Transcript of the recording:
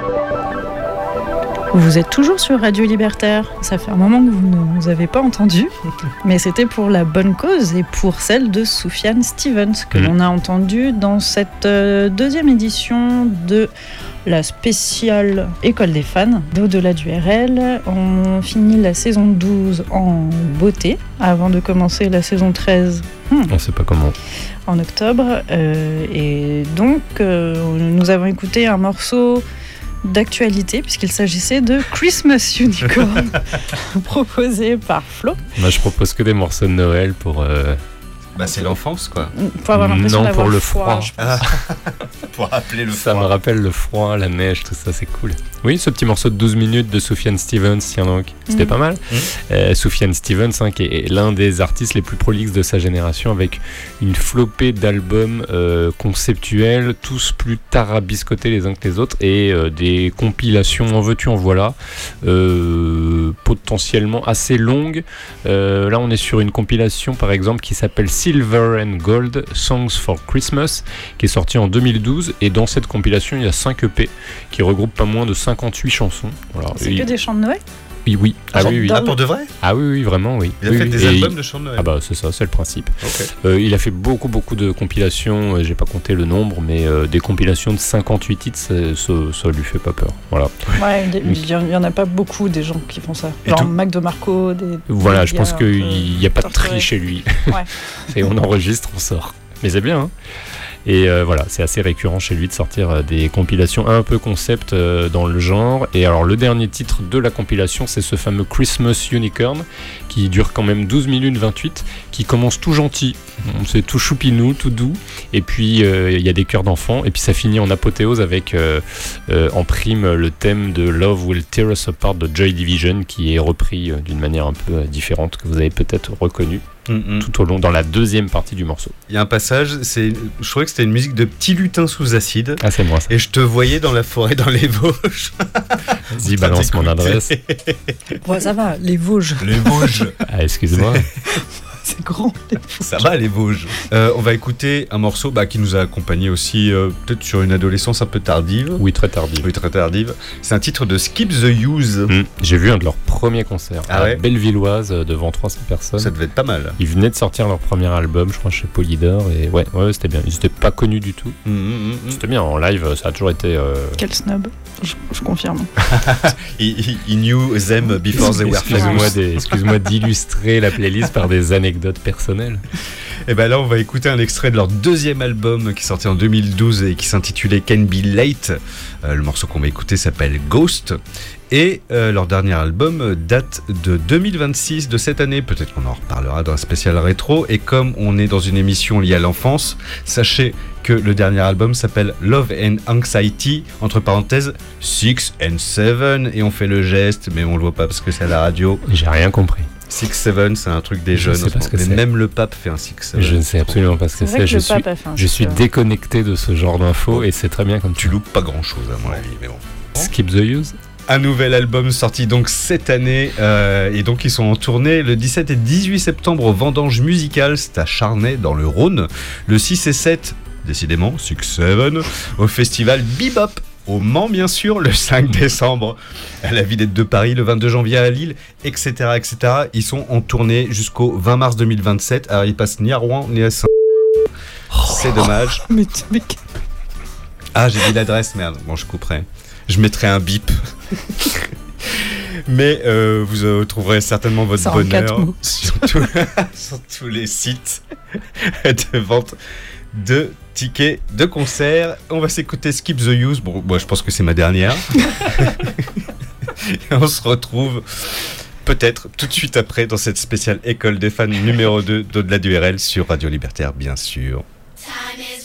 Vous êtes toujours sur Radio Libertaire. Ça fait un moment que vous ne nous avez pas entendus, mais c'était pour la bonne cause et pour celle de Sufjan Stevens que l'on a entendu dans cette deuxième édition de la spéciale École des fans d'Au-delà du RL. On finit la saison 12 en beauté avant de commencer la saison 13. On sait pas comment. En octobre. Et donc, nous avons écouté un morceau d'actualité puisqu'il s'agissait de Christmas Unicorn proposé par Flo. Moi, je propose que des morceaux de Noël pour... c'est l'enfance, quoi. Pour avoir l'impression d'avoir pour le froid. Pour rappeler le froid. Ça me rappelle le froid, la neige, tout ça, c'est cool. Oui, ce petit morceau de 12 minutes de Sufjan Stevens, tiens donc, c'était pas mal. Sufjan Stevens, qui est l'un des artistes les plus prolixes de sa génération, avec une flopée d'albums conceptuels, tous plus tarabiscotés les uns que les autres, et des compilations en veux-tu, en voilà, potentiellement assez longues. Là, on est sur une compilation, par exemple, qui s'appelle Silver and Gold Songs for Christmas, qui est sorti en 2012, et dans cette compilation il y a 5 EP qui regroupent pas moins de 58 chansons. Voilà. C'est que des chants de Noël ? Oui. Ah, pour de vrai ? Ah oui, vraiment, oui. Il a fait des albums de chants de Noël. Ah bah c'est ça, c'est le principe. Okay. Il a fait beaucoup de compilations, j'ai pas compté le nombre, mais des compilations de 58 titres, ça lui fait pas peur. Voilà. Ouais, il y en a pas beaucoup des gens qui font ça. Genre Mac DeMarco, Voilà, je pense qu'il n'y a pas de tri chez lui. Ouais. Et on enregistre, on sort. Mais c'est bien, hein. Et voilà, c'est assez récurrent chez lui de sortir des compilations un peu concept dans le genre. Et alors le dernier titre de la compilation, c'est ce fameux Christmas Unicorn, qui dure quand même 12 minutes 28, qui commence tout gentil, c'est tout choupinou, tout doux, et puis il y a des chœurs d'enfants, et puis ça finit en apothéose avec en prime le thème de Love Will Tear Us Apart de Joy Division, qui est repris d'une manière un peu différente, que vous avez peut-être reconnu tout au long, dans la deuxième partie du morceau. Il y a un passage, je trouvais que c'était une musique de petit lutin sous acide. Ah, c'est moi ça. Et je te voyais dans la forêt, dans les Vosges. Vas-y, balance mon adresse. Ouais, ça va, les Vosges. Les Vosges. Ah, excuse-moi. C'est grand, les Vosges. Ça va, les Vosges. On va écouter un morceau qui nous a accompagnés aussi, peut-être sur une adolescence un peu tardive. Oui, très tardive. C'est un titre de Skip the Use. J'ai vu un de leurs premiers concerts à Bellevilloise devant 300 personnes. Ça devait être pas mal. Ils venaient de sortir leur premier album, je crois, chez Polydor, et ouais, c'était bien. Ils n'étaient pas connus du tout. C'était bien, en live, ça a toujours été... Quel snob, je confirme. He knew them before they were famous. Excuse-moi d'illustrer la playlist par des anecdotes personnelles. Et ben là, on va écouter un extrait de leur deuxième album qui est sorti en 2012 et qui s'intitulait Can Be Late. Le morceau qu'on va écouter s'appelle Ghost. Et leur dernier album date de 2026, de cette année. Peut-être qu'on en reparlera dans un spécial rétro. Et comme on est dans une émission liée à l'enfance, sachez que le dernier album s'appelle Love and Anxiety, entre parenthèses 6 and 7. Et on fait le geste, mais on le voit pas parce que c'est à la radio. J'ai rien compris. 6-7, c'est un truc des jeunes. Même le pape fait un 6-7. Je ne sais absolument pas ce que c'est. Je suis déconnecté de ce genre d'infos et c'est très bien comme tu loupes pas grand chose à mon avis, mais bon. Skip the Use. Un nouvel album sorti donc cette année et donc ils sont en tournée le 17 et 18 septembre au Vendange Musicales, c'est à Charnay dans le Rhône. Le 6 et 7, décidément, 6-7, au festival Bebop au Mans, bien sûr, le 5 décembre à la Villette de Paris, le 22 janvier à Lille, etc., etc. Ils sont en tournée jusqu'au 20 mars 2027. Alors, ils passent ni à Rouen, ni à Saint. C'est dommage. Ah, j'ai dit l'adresse, merde. Bon, je couperai. Je mettrai un bip. Mais vous trouverez certainement votre bonheur sur tous les sites de vente de tickets de concert. On va s'écouter Skip the Use. Bon, moi je pense que c'est ma dernière. Et on se retrouve peut-être tout de suite après dans cette spéciale École des fans numéro 2 d'Au-delà du RL sur Radio Libertaire, bien sûr. Time is